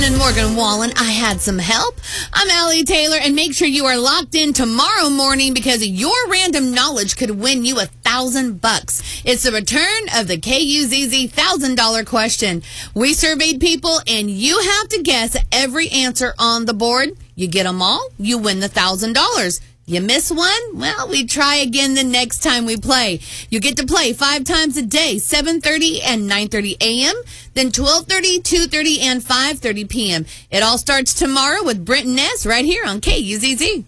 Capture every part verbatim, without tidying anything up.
and Morgan Wallen. I had some help. I'm Allie Taylor, and make sure you are locked in tomorrow morning because your random knowledge could win you a thousand bucks. It's the return of the K U Z Z thousand dollar question. We surveyed people, and you have to guess every answer on the board. You get them all, you win the thousand dollars. You miss one? Well, we try again the next time we play. You get to play five times a day, seven thirty and nine thirty a.m., then twelve thirty, two thirty, and five thirty p.m. It all starts tomorrow with Brent and Ness right here on K U Z Z.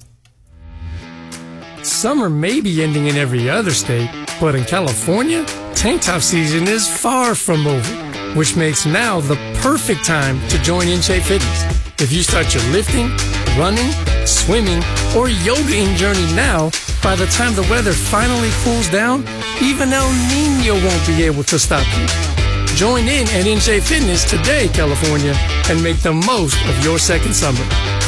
Summer may be ending in every other state, but in California, tank top season is far from over, which makes now the perfect time to join InShape Fitness. If you start your lifting, running, swimming, or yogaing journey now, by the time the weather finally cools down, even El Nino won't be able to stop you. Join in at InShape Fitness today, California, and make the most of your second summer.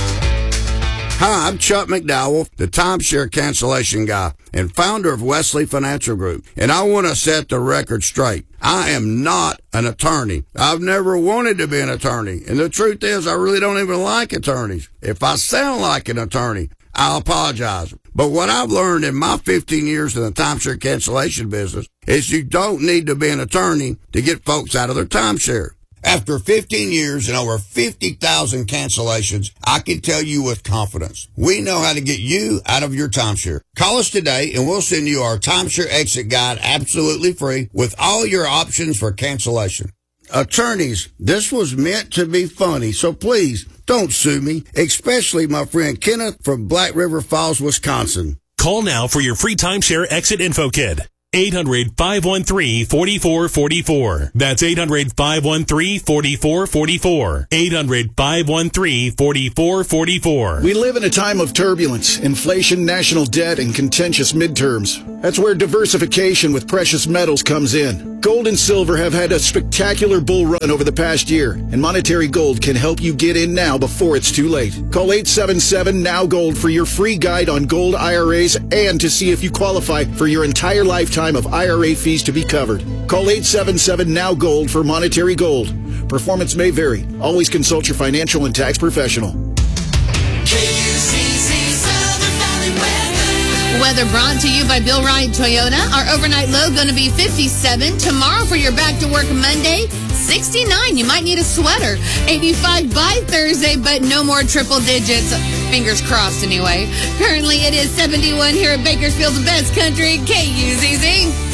Hi, I'm Chuck McDowell, the timeshare cancellation guy and founder of Wesley Financial Group, and I want to set the record straight. I am not an attorney. I've never wanted to be an attorney, and the truth is I really don't even like attorneys. If I sound like an attorney, I'll apologize. But what I've learned in my fifteen years in the timeshare cancellation business is you don't need to be an attorney to get folks out of their timeshare. After fifteen years and over fifty thousand cancellations, I can tell you with confidence, we know how to get you out of your timeshare. Call us today and we'll send you our timeshare exit guide absolutely free with all your options for cancellation. Attorneys, this was meant to be funny, so please don't sue me, especially my friend Kenneth from Black River Falls, Wisconsin. Call now for your free timeshare exit info kit. eight hundred, five one three, four four four four. That's eight hundred, five one three, four four four four. eight hundred, five one three, four four four four. We live in a time of turbulence, inflation, national debt, and contentious midterms. That's where diversification with precious metals comes in. Gold and silver have had a spectacular bull run over the past year, and Monetary Gold can help you get in now before it's too late. Call eight seven seven, N O W Gold for your free guide on gold I R As and to see if you qualify for your entire lifetime of I R A fees to be covered. Call eight seven seven, N O W Gold for Monetary Gold. Performance may vary. Always consult your financial and tax professional. K U Z Z Southern Valley weather. Weather brought to you by Bill Wright Toyota. Our overnight low going to be fifty-seven. Tomorrow for your back to work Monday, sixty-nine. You might need a sweater. eighty-five by Thursday, but no more triple digits. Fingers crossed anyway. Currently it is seventy-one here at Bakersfield's Best Country, K U Z Z.